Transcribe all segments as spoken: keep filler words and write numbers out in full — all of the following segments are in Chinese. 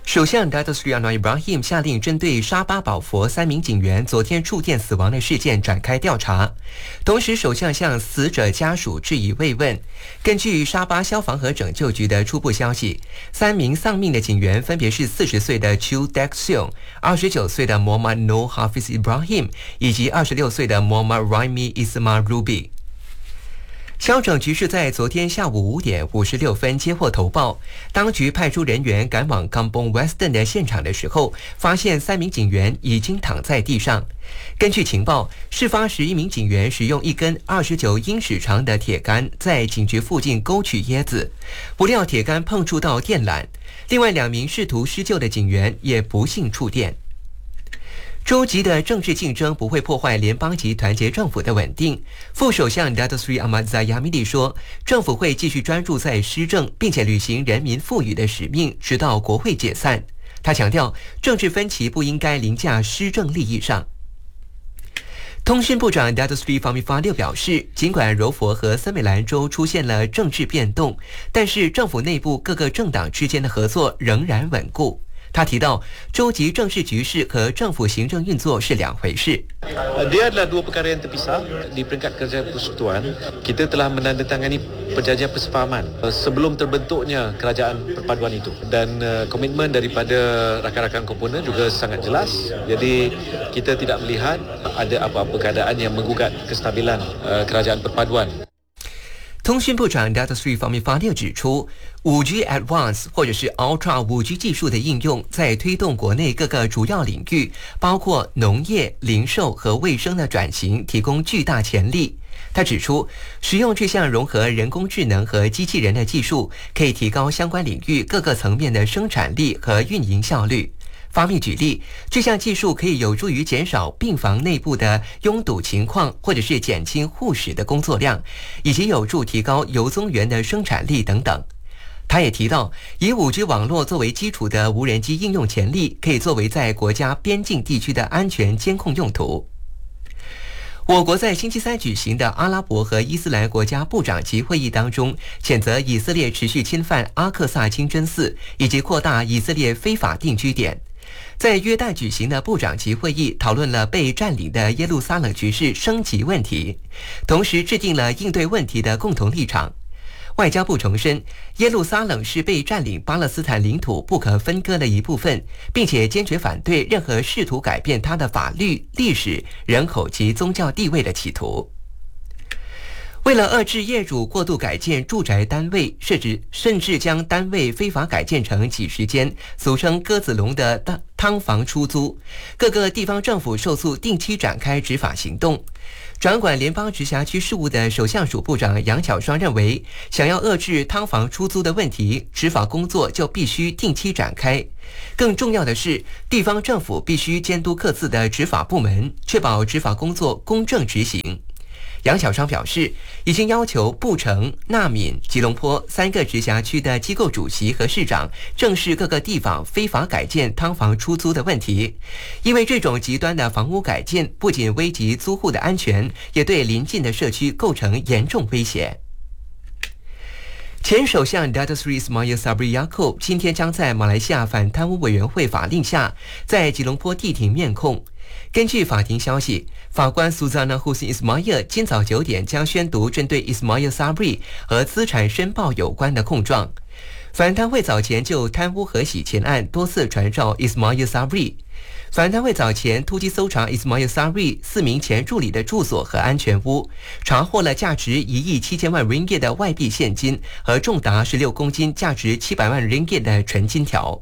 首相 Datuk Seri Anwar Ibrahim 下令针对沙巴宝佛三名警员昨天触电死亡的事件展开调查，同时首相向死者家属致以慰问。根据沙巴消防和拯救局的初步消息，三名丧命的警员分别是四十岁的 Chu Dek Siong、二十九岁的 Muhammad Noor Hafiz Ibrahim 以及二十六岁的 Muhammad Raimi Ismail Ruby。消拯局是在昨天下午五点五十六分接获投报，当局派出人员赶往 Kampong Western 的现场的时候，发现三名警员已经躺在地上。根据情报，事发时一名警员使用一根二十九英尺长的铁杆在警局附近勾取椰子，不料铁杆碰触到电缆，另外两名试图施救的警员也不幸触电。州级的政治竞争不会破坏联邦级团结政府的稳定。副首相 Datuk Seri Ahmad Zahid 说，政府会继续专注在施政，并且履行人民赋予的使命，直到国会解散。他强调，政治分歧不应该凌驾施政利益上。通讯部长 Datuk Seri Fahmi Fadzil 表示，尽管柔佛和森美兰州出现了政治变动，但是政府内部各个政党之间的合作仍然稳固。他提到，州级政治局势和政府行政运作是两回事。 Dia adalah dua perkara yang terpisah. Di peringkat kerajaan persekutuan, kita telah menandatangani perjanjian persefahaman sebelum terbentuknya kerajaan perpaduan itu, dan komitmen daripada rakan-rakan komponen juga sangat jelas. Jadi kita tidak melihat ada apa-apa keadaan yang menggugat kestabilan kerajaan perpaduan。 通讯部长 Datuk Seri Fahmi Fadzil 指出， 五 G Advanced 或者是 Ultra 五 G 技术的应用在推动国内各个主要领域，包括农业、零售和卫生的转型提供巨大潜力。他指出，使用这项融合人工智能和机器人的技术，可以提高相关领域各个层面的生产力和运营效率。发密举例，这项技术可以有助于减少病房内部的拥堵情况，或者是减轻护士的工作量，以及有助提高油棕园的生产力等等。他也提到，以 五 G 网络作为基础的无人机应用潜力，可以作为在国家边境地区的安全监控用途。我国在星期三举行的阿拉伯和伊斯兰国家部长级会议当中，谴责以色列持续侵犯阿克萨清真寺，以及扩大以色列非法定居点。在约旦举行的部长级会议讨论了被占领的耶路撒冷局势升级问题，同时制定了应对问题的共同立场。外交部重申，耶路撒冷是被占领巴勒斯坦领土不可分割的一部分，并且坚决反对任何试图改变它的法律、历史、人口及宗教地位的企图。为了遏制业主过度改建住宅单位，甚至甚至将单位非法改建成几十间，俗称鸽子笼的汤房出租，各个地方政府受诉定期展开执法行动。掌管联邦直辖区事务的首相署部长杨巧双认为，想要遏制汤房出租的问题，执法工作就必须定期展开。更重要的是，地方政府必须监督各自的执法部门，确保执法工作公正执行。杨巧双表示，已经要求布城、纳敏、吉隆坡三个直辖区的机构主席和市长正视各个地方非法改建汤房出租的问题，因为这种极端的房屋改建不仅危及租户的安全，也对邻近的社区构成严重威胁。前首相 Datuk Seri Ismail Sabri Yaakob 今天将在马来西亚反贪污委员会法令下，在吉隆坡地庭面控。根据法庭消息，法官 Suzana Hussein Ismail 今早九点将宣读针对 Ismail Sabri 和资产申报有关的控状。反贪会早前就贪污和洗钱案多次传召 Ismail Sabri。反贪会早前突击搜查 Ismail Sabri 四名前助理的住所和安全屋，查获了价值一亿七千万 ringgit 的外币现金和重达十六公斤、价值七百万 ringgit 的纯金条。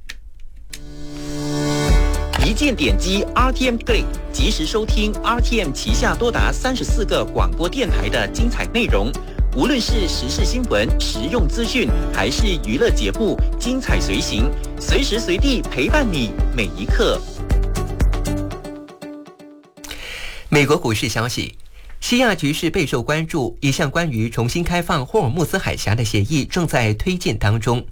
一键点击 R T M Play， 及时收听 R T M 旗下多达三十四个广播电台的精彩内容。无论是时事新闻、实用资讯，还是娱乐节目，精彩随行，随时随地陪伴你每一刻。 美国股市消息，西亚局势备受关注，一项关于重新开放霍尔木兹海峡的协议正在推进当中。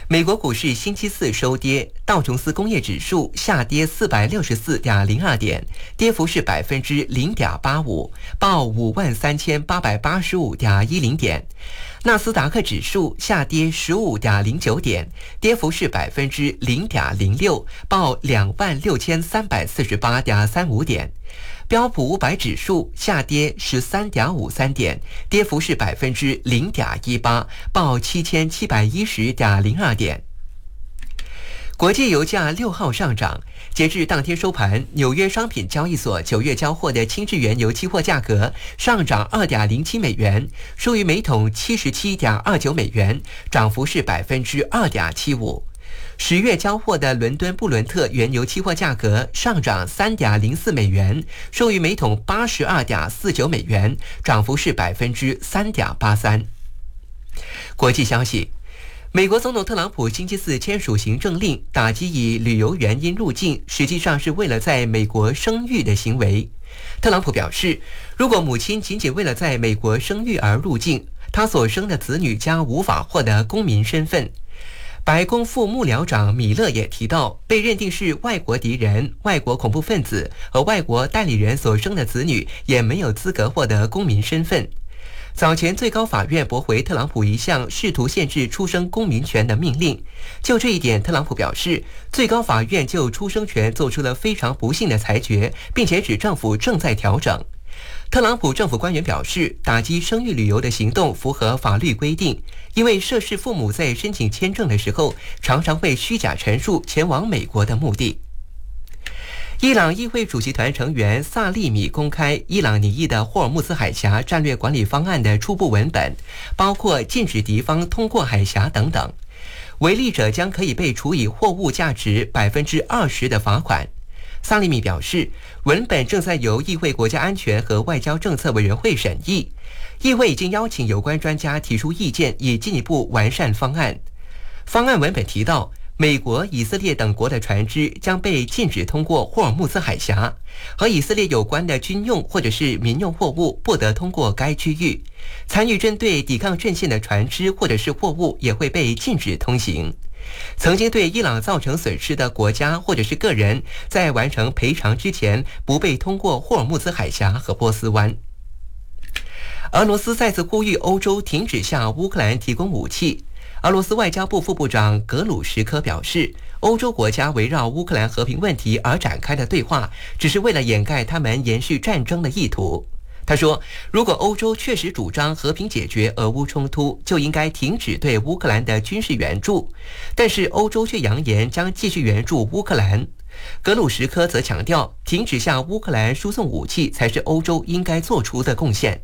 美国股市星期四收跌，道琼斯工业指数下跌四百六十四点零二点，跌幅是百分之零点八五，报五万三千八百八十五点一零点。纳斯达克指数下跌十五点零九点，跌幅是百分之零点零六，报两万六千三百四十八点三五点。标普五百指数下跌十三点五三点，跌幅是百分之零点一八，报七千七百一十点零二点。国际油价六号上涨，截至当天收盘，纽约商品交易所九月交货的轻质原油期货价格上涨 二点零七美元，收于每桶 七十七点二九美元，涨幅是百分之二点七五。十月交货的伦敦布伦特原油期货价格上涨 三点零四美元，收于每桶 八十二点四九美元，涨幅是百分之三点八三。国际消息，美国总统特朗普星期四签署行政令，打击以旅游原因入境，实际上是为了在美国生育的行为。特朗普表示，如果母亲仅仅为了在美国生育而入境，他所生的子女将无法获得公民身份。白宫副幕僚长米勒也提到，被认定是外国敌人、外国恐怖分子和外国代理人所生的子女也没有资格获得公民身份。早前最高法院驳回特朗普一项试图限制出生公民权的命令。就这一点，特朗普表示，最高法院就出生权做出了非常不幸的裁决，并且指政府正在调整。特朗普政府官员表示，打击生育旅游的行动符合法律规定，因为涉事父母在申请签证的时候常常会虚假陈述前往美国的目的。伊朗议会主席团成员萨利米公开伊朗拟议的霍尔木兹海峡战略管理方案的初步文本，包括禁止敌方通过海峡等等，违例者将可以被处以货物价值 百分之二十 的罚款。萨利米表示，文本正在由议会国家安全和外交政策委员会审议，议会已经邀请有关专家提出意见，以进一步完善方案。方案文本提到，美国、以色列等国的船只将被禁止通过霍尔木兹海峡，和以色列有关的军用或者是民用货物不得通过该区域。参与针对抵抗阵线的船只或者是货物也会被禁止通行。曾经对伊朗造成损失的国家或者是个人，在完成赔偿之前不被通过霍尔木兹海峡和波斯湾。俄罗斯再次呼吁欧洲停止向乌克兰提供武器。俄罗斯外交部副部长格鲁什科表示，欧洲国家围绕乌克兰和平问题而展开的对话，只是为了掩盖他们延续战争的意图。他说，如果欧洲确实主张和平解决俄乌冲突，就应该停止对乌克兰的军事援助，但是欧洲却扬言将继续援助乌克兰。格鲁什科则强调，停止向乌克兰输送武器才是欧洲应该做出的贡献。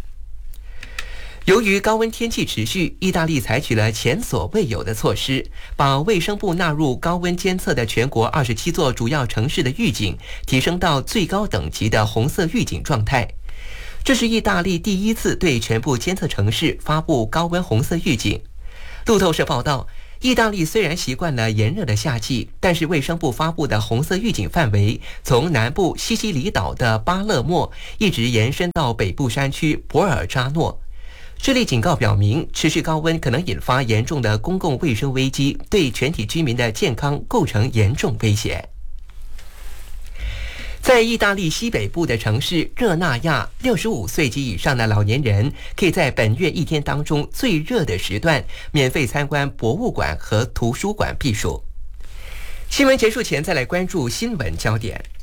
由于高温天气持续，意大利采取了前所未有的措施，把卫生部纳入高温监测的全国二十七座主要城市的预警提升到最高等级的红色预警状态。这是意大利第一次对全部监测城市发布高温红色预警。路透社报道，意大利虽然习惯了炎热的夏季，但是卫生部发布的红色预警范围从南部西西里岛的巴勒莫一直延伸到北部山区博尔扎诺。这类警告表明，持续高温可能引发严重的公共卫生危机，对全体居民的健康构成严重威胁。在意大利西北部的城市热那亚，六十五岁及以上的老年人可以在本月一天当中最热的时段免费参观博物馆和图书馆避暑。新闻结束前，再来关注新闻焦点。